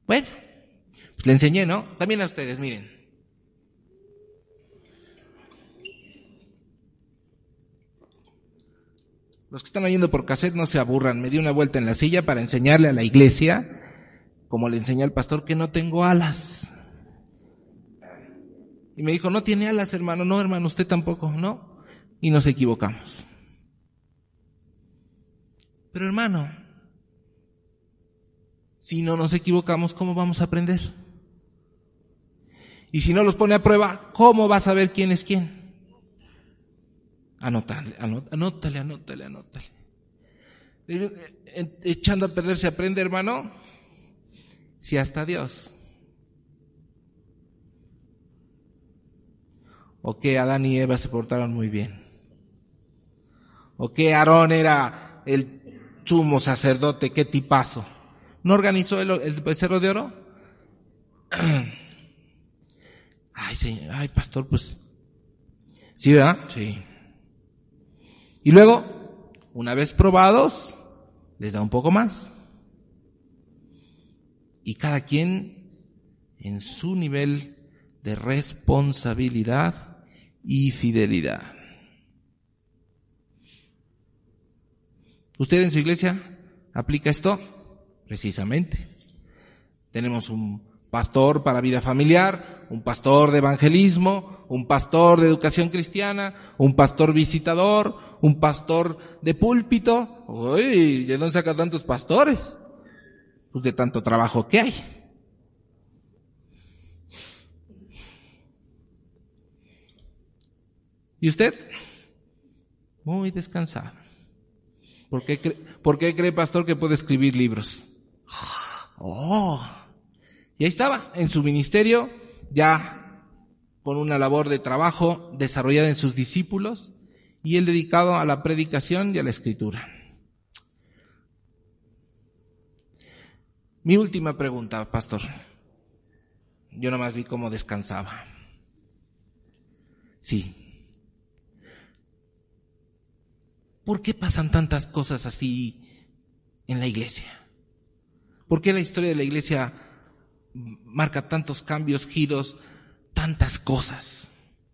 Bueno, pues le enseñé, ¿no? También a ustedes, miren. Los que están oyendo por cassette no se aburran. Me di una vuelta en la silla para enseñarle a la iglesia, como le enseñé al pastor, que no tengo alas. Y me dijo, no tiene alas, hermano. No, hermano, usted tampoco, ¿no? Y nos equivocamos. Pero hermano, si no nos equivocamos, ¿cómo vamos a aprender? Y si no los pone a prueba, ¿cómo va a saber quién es quién? Anótale. Echando a perder se aprende, hermano. Si hasta Dios. O que Adán y Eva se portaron muy bien. O que Aarón era el sumo sacerdote, qué tipazo. ¿No organizó el becerro de oro? Ay, señor, ay, pastor, pues. ¿Sí, verdad? Sí. Y luego, una vez probados, les da un poco más. Y cada quien en su nivel de responsabilidad y fidelidad. ¿Usted en su iglesia aplica esto? Precisamente. Tenemos un pastor para vida familiar, un pastor de evangelismo, un pastor de educación cristiana, un pastor visitador, un pastor de púlpito. Uy, ¿de dónde saca tantos pastores? Pues de tanto trabajo que hay. ¿Y usted? Muy descansado. ¿Por qué cree, pastor, que puede escribir libros? Y ahí estaba, en su ministerio, ya con una labor de trabajo desarrollada en sus discípulos, y él dedicado a la predicación y a la escritura. Mi última pregunta, pastor. Yo nomás vi cómo descansaba. Sí. ¿Por qué pasan tantas cosas así en la iglesia? ¿Por qué la historia de la iglesia marca tantos cambios, giros, tantas cosas?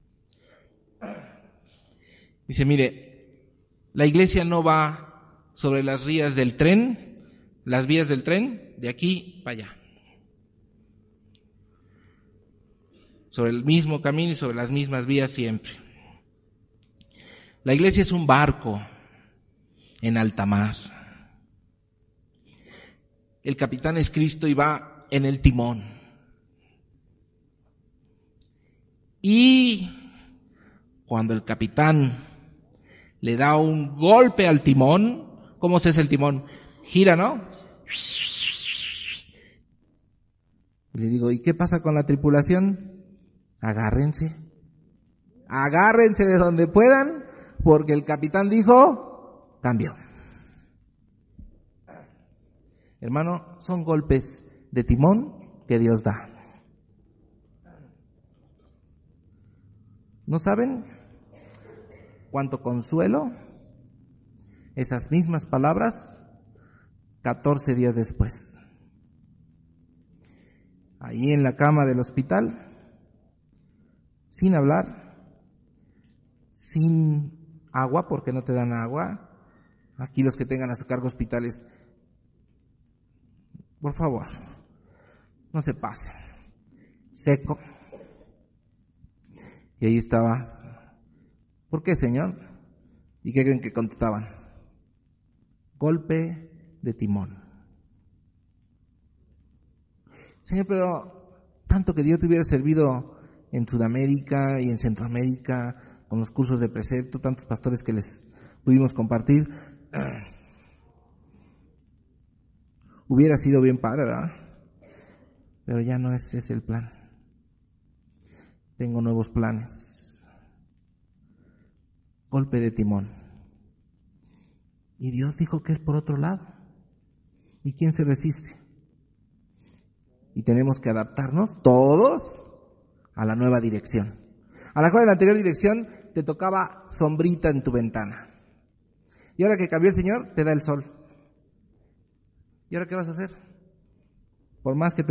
Dice, mire, la iglesia no va sobre las vías del tren, de aquí para allá. Sobre el mismo camino y sobre las mismas vías siempre. La iglesia es un barco en alta mar. El capitán es Cristo y va en el timón. Y cuando el capitán le da un golpe al timón, ¿cómo se hace el timón? Gira, ¿no? Y le digo, ¿y qué pasa con la tripulación? Agárrense de donde puedan, porque el capitán dijo, cambio. Hermano, son golpes de timón que Dios da. ¿No saben cuánto consuelo esas mismas palabras 14 días después? Ahí en la cama del hospital, sin hablar, sin agua, porque no te dan agua. Aquí los que tengan a su cargo hospitales, por favor, no se pasen. Seco. Y ahí estaba. ¿Por qué, Señor? ¿Y qué creen que contestaban? Golpe de timón. Señor, pero tanto que Dios te hubiera servido en Sudamérica y en Centroamérica, con los cursos de precepto, tantos pastores que les pudimos compartir. Hubiera sido bien padre, ¿verdad? Pero ya no ese es el plan. Tengo nuevos planes. Golpe de timón. Y Dios dijo que es por otro lado. ¿Y quién se resiste? Y tenemos que adaptarnos todos a la nueva dirección. A lo mejor en la anterior dirección te tocaba sombrita en tu ventana. Y ahora que cambió el Señor, te da el sol. ¿Y ahora qué vas a hacer? Por más que te